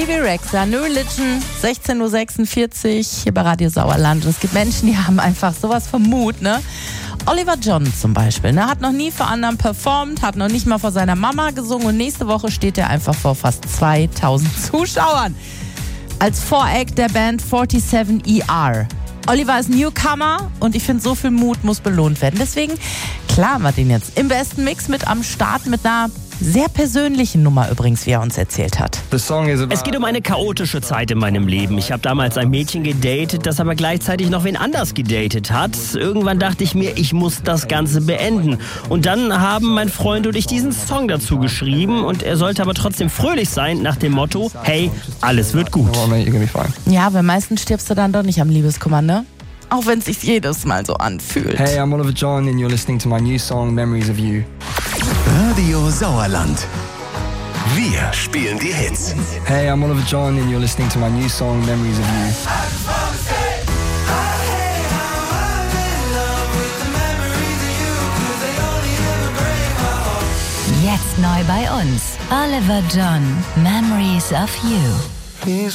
Bibi Rexha, New Religion, 16.46 Uhr hier bei Radio Sauerland. Und es gibt Menschen, die haben einfach sowas von Mut, ne? Oliver John zum Beispiel, ne? Hat noch nie vor anderen performt, hat noch nicht mal vor seiner Mama gesungen und nächste Woche steht er einfach vor fast 2000 Zuschauern. Als Voract der Band 47ER. Oliver ist Newcomer und ich finde, so viel Mut muss belohnt werden. Deswegen, klar, haben wir den jetzt im besten Mix mit am Start mit einer sehr persönlichen Nummer übrigens, wie er uns erzählt hat. Es geht um eine chaotische Zeit in meinem Leben. Ich habe damals ein Mädchen gedatet, das aber gleichzeitig noch wen anders gedatet hat. Irgendwann dachte ich mir, ich muss das Ganze beenden. Und dann haben mein Freund und ich diesen Song dazu geschrieben und er sollte aber trotzdem fröhlich sein nach dem Motto, hey, alles wird gut. Ja, weil meistens stirbst du dann doch nicht am Liebeskummer, ne? Auch wenn es sich jedes Mal so anfühlt. Hey, I'm Oliver John and you're listening to my new song Memories of You. Radio Sauerland. Wir spielen die Hits. Hey, I'm Oliver John and you're listening to my new song Memories of You. Jetzt neu bei uns. Oliver John, Memories of You.